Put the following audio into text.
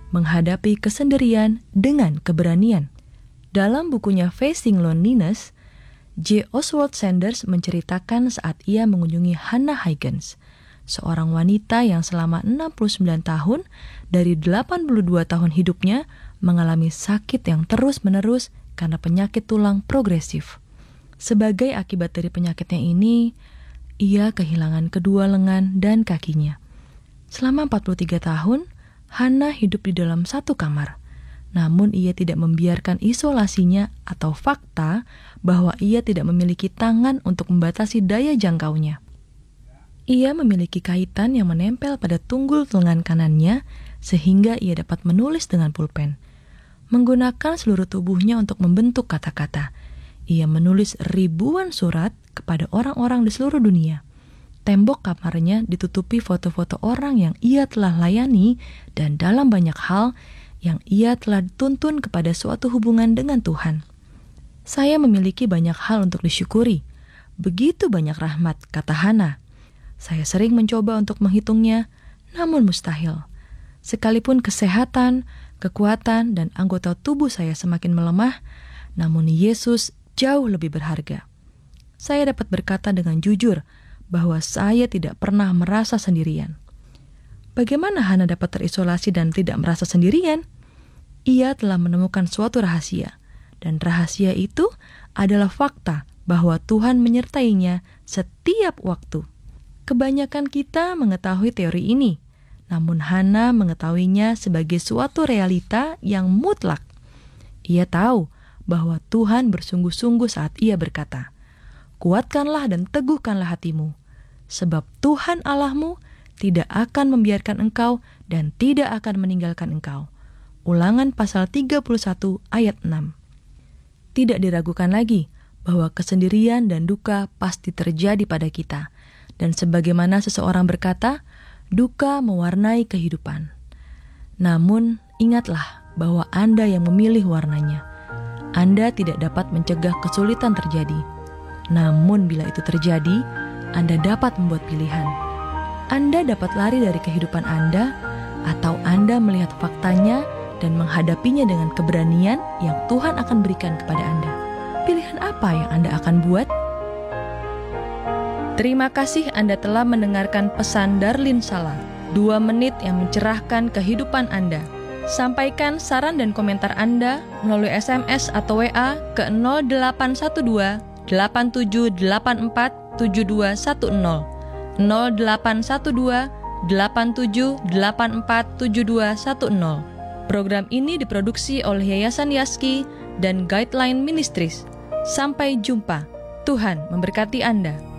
menghadapi kesendirian dengan keberanian. Dalam bukunya Facing Loneliness, J. Oswald Sanders menceritakan saat ia mengunjungi Hannah Huygens, seorang wanita yang selama 69 tahun dari 82 tahun hidupnya mengalami sakit yang terus-menerus karena penyakit tulang progresif. Sebagai akibat dari penyakitnya ini, ia kehilangan kedua lengan dan kakinya. Selama 43 tahun, Hannah hidup di dalam satu kamar. Namun ia tidak membiarkan isolasinya atau fakta bahwa ia tidak memiliki tangan untuk membatasi daya jangkaunya. Ia memiliki kaitan yang menempel pada tunggul lengan kanannya sehingga ia dapat menulis dengan pulpen. Menggunakan seluruh tubuhnya untuk membentuk kata-kata. Ia menulis ribuan surat kepada orang-orang di seluruh dunia. Tembok kamarnya ditutupi foto-foto orang yang ia telah layani dan dalam banyak hal yang ia telah dituntun kepada suatu hubungan dengan Tuhan. Saya memiliki banyak hal untuk disyukuri. Begitu banyak rahmat, kata Hannah. Saya sering mencoba untuk menghitungnya, namun mustahil. Sekalipun kesehatan, kekuatan, dan anggota tubuh saya semakin melemah, namun Yesus jauh lebih berharga. Saya dapat berkata dengan jujur bahwa saya tidak pernah merasa sendirian. Bagaimana Hannah dapat terisolasi dan tidak merasa sendirian? Ia telah menemukan suatu rahasia, dan rahasia itu adalah fakta bahwa Tuhan menyertainya setiap waktu. Kebanyakan kita mengetahui teori ini, namun Hannah mengetahuinya sebagai suatu realita yang mutlak. Ia tahu bahwa Tuhan bersungguh-sungguh saat ia berkata, "Kuatkanlah dan teguhkanlah hatimu, sebab Tuhan Allahmu tidak akan membiarkan engkau dan tidak akan meninggalkan engkau." Ulangan pasal 31 ayat 6. Tidak diragukan lagi bahwa kesendirian dan duka pasti terjadi pada kita. Dan sebagaimana seseorang berkata, duka mewarnai kehidupan. Namun, ingatlah bahwa Anda yang memilih warnanya. Anda tidak dapat mencegah kesulitan terjadi. Namun, bila itu terjadi, Anda dapat membuat pilihan. Anda dapat lari dari kehidupan Anda, atau Anda melihat faktanya dan menghadapinya dengan keberanian yang Tuhan akan berikan kepada Anda. Pilihan apa yang Anda akan buat? Terima kasih Anda telah mendengarkan pesan Darlene Sala, 2 menit yang mencerahkan kehidupan Anda. Sampaikan saran dan komentar Anda melalui SMS atau WA ke 0812 8784 7210, 0812 8784 7210. Program ini diproduksi oleh Yayasan Yaski dan Guideline Ministries. Sampai jumpa. Tuhan memberkati Anda.